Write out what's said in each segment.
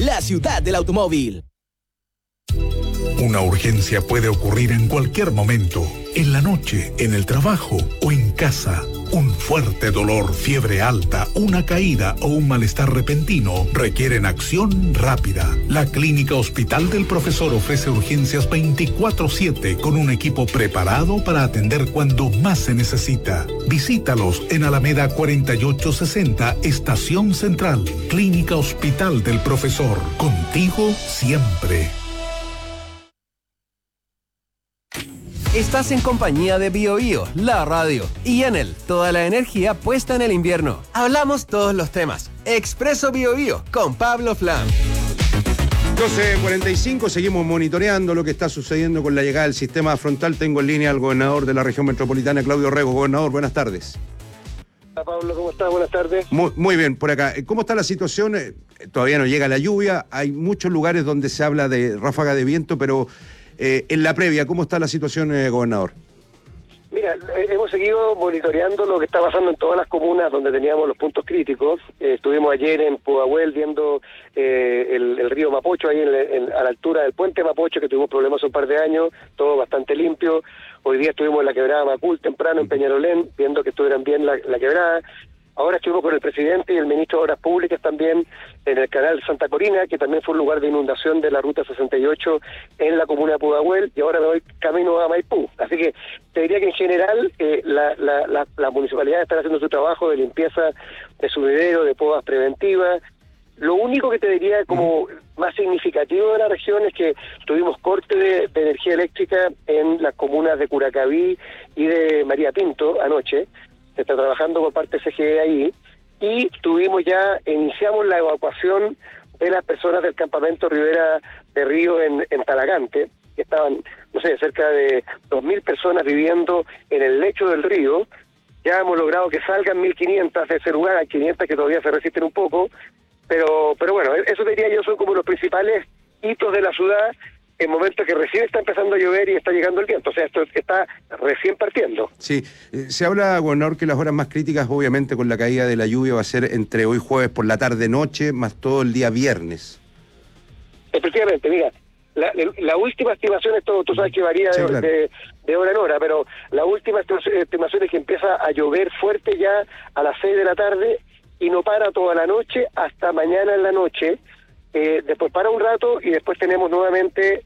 la ciudad del automóvil. Una urgencia puede ocurrir en cualquier momento, en la noche, en el trabajo o en casa. Un fuerte dolor, fiebre alta, una caída o un malestar repentino requieren acción rápida. La Clínica Hospital del Profesor ofrece urgencias 24/7 con un equipo preparado para atender cuando más se necesita. Visítalos en Alameda 4860, Estación Central. Clínica Hospital del Profesor. Contigo siempre. Estás en compañía de BioBio, la radio, y Enel, toda la energía puesta en el invierno. Hablamos todos los temas. Expreso BioBio con Pablo Flam. 12:45, seguimos monitoreando lo que está sucediendo con la llegada del sistema frontal. Tengo en línea al gobernador de la región metropolitana, Claudio Rego. Gobernador, buenas tardes. Hola Pablo, ¿cómo estás? Buenas tardes. Muy bien, por acá. ¿Cómo está la situación? Todavía no llega la lluvia, hay muchos lugares donde se habla de ráfaga de viento, pero en la previa, ¿cómo está la situación, gobernador? Mira, hemos seguido monitoreando lo que está pasando en todas las comunas donde teníamos los puntos críticos. Estuvimos ayer en Pudahuel viendo el río Mapocho, ahí a la altura del puente Mapocho, que tuvimos problemas hace un par de años, todo bastante limpio. Hoy día estuvimos en la quebrada Macul temprano, en Peñalolén, viendo que estuvieran bien la quebrada. Ahora estuvimos con el presidente y el ministro de Obras Públicas también en el canal Santa Corina, que también fue un lugar de inundación de la Ruta 68 en la comuna de Pudahuel, y ahora me voy camino a Maipú. Así que te diría que en general la municipalidad está haciendo su trabajo de limpieza de sumidero, de podas preventivas. Lo único que te diría como más significativo de la región es que tuvimos corte de energía eléctrica en las comunas de Curacaví y de María Pinto anoche. Se está trabajando por parte de CGE ahí, y iniciamos la evacuación de las personas del campamento Ribera de Río en Talagante, que estaban, cerca de 2.000 personas viviendo en el lecho del río. Ya hemos logrado que salgan 1.500 de ese lugar, hay 500 que todavía se resisten un poco, pero bueno, eso diría yo son como los principales hitos de la ciudad en momentos que recién está empezando a llover y está llegando el viento, o sea, esto está recién partiendo. Sí, se habla, gobernador, que las horas más críticas, obviamente, con la caída de la lluvia va a ser entre hoy jueves por la tarde-noche, más todo el día viernes. Efectivamente, mira, la última estimación, esto tú sabes que varía de hora en hora, pero la última estimación es que empieza a llover fuerte ya a las 6 de la tarde y no para toda la noche hasta mañana en la noche. Después para un rato y después tenemos nuevamente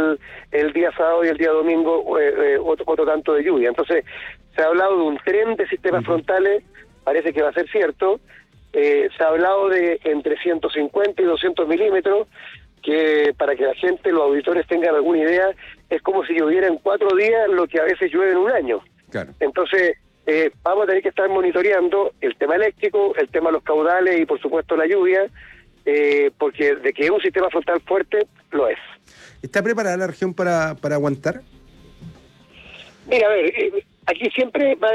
el día sábado y el día domingo otro tanto de lluvia. Entonces se ha hablado de un tren de sistemas frontales, parece que va a ser cierto. Se ha hablado de entre 150 y 200 milímetros, que para que la gente, los auditores tengan alguna idea, es como si lloviera en 4 días lo que a veces llueve en un año. Claro. Entonces vamos a tener que estar monitoreando el tema eléctrico, el tema de los caudales y por supuesto la lluvia, porque de que es un sistema frontal fuerte, lo es. ¿Está preparada la región para aguantar? Mira, a ver, aquí siempre va